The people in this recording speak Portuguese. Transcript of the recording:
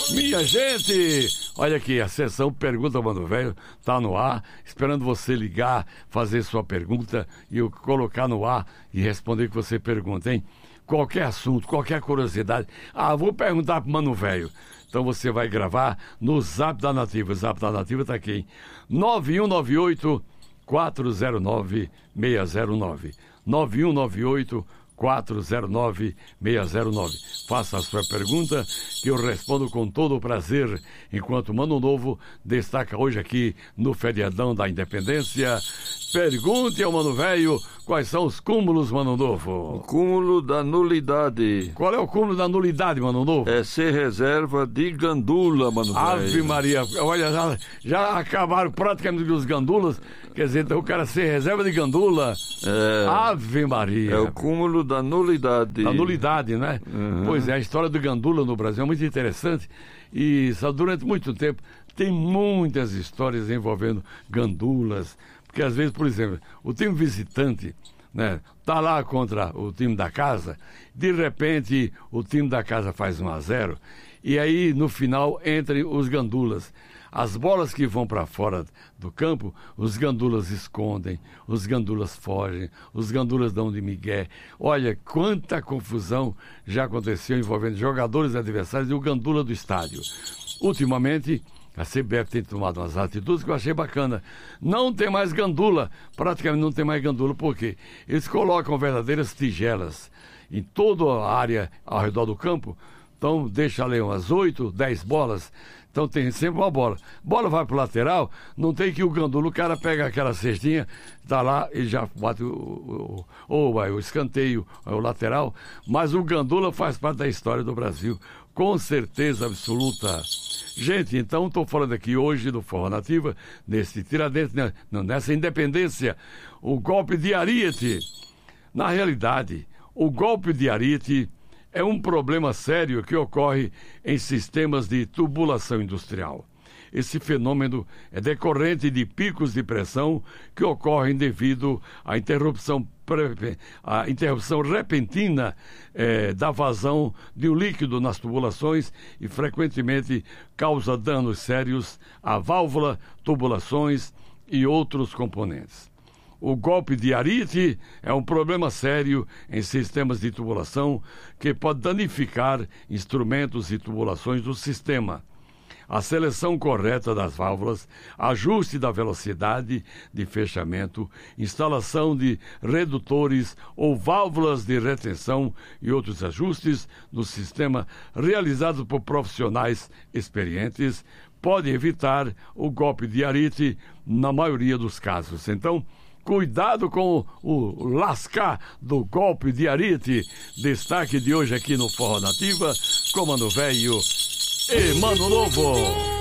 Minha gente, olha aqui, a sessão Pergunta Mano Velho tá no ar, esperando você ligar, fazer sua pergunta e eu colocar no ar e responder o que você pergunta, hein? Qualquer assunto, qualquer curiosidade. Vou perguntar pro Mano Velho. Então você vai gravar no Zap da Nativa. O Zap da Nativa tá aqui, hein? 9198-409-609. 9198-409-609. Faça a sua pergunta que eu respondo com todo o prazer, enquanto Mano Novo destaca hoje aqui no Feriadão da Independência. Pergunte ao Mano Velho quais são os cúmulos, Mano Novo. O cúmulo da nulidade. Qual é o cúmulo da nulidade, Mano Novo? É ser reserva de gandula, Mano Velho. Ave Maria, olha, já acabaram praticamente os gandulas, quer dizer, então o cara ser reserva de gandula. Ave Maria. É o cúmulo da nulidade. Da nulidade, né? Uhum. Pois é, a história do gandula no Brasil é muito interessante e durante muito tempo tem muitas histórias envolvendo gandulas, porque às vezes, por exemplo, o time visitante, né, tá lá contra o time da casa, de repente o time da casa faz 1-0 e aí no final entram os gandulas. As bolas que vão para fora do campo, os gandulas escondem, os gandulas fogem, os gandulas dão de migué. Olha, quanta confusão já aconteceu envolvendo jogadores adversários e o gandula do estádio. Ultimamente, a CBF tem tomado umas atitudes que eu achei bacana. Não tem mais gandula, praticamente não tem mais gandula, por quê? Eles colocam verdadeiras tigelas em toda a área ao redor do campo. Então, deixa ali umas 8, 10 bolas. Então, tem sempre uma bola. Bola vai pro lateral, não tem que o gandula, o cara pega aquela cestinha, tá lá e já bate o escanteio, o lateral. Mas o gandula faz parte da história do Brasil, com certeza absoluta. Gente, então, estou falando aqui hoje do Forró Nativa, nesse Tiradentes, nessa independência, o golpe de Ariete. Na realidade, o golpe de Ariete é um problema sério que ocorre em sistemas de tubulação industrial. Esse fenômeno é decorrente de picos de pressão que ocorrem devido à interrupção repentina da vazão de um líquido nas tubulações e frequentemente causa danos sérios à válvula, tubulações e outros componentes. O golpe de Ariete é um problema sério em sistemas de tubulação que pode danificar instrumentos e tubulações do sistema. A seleção correta das válvulas, ajuste da velocidade de fechamento, instalação de redutores ou válvulas de retenção e outros ajustes no sistema realizados por profissionais experientes podem evitar o golpe de Ariete na maioria dos casos. Então, cuidado com o lascar do golpe de Ariete. Destaque de hoje aqui no Forró Nativa, com Mano Velho e Mano Novo.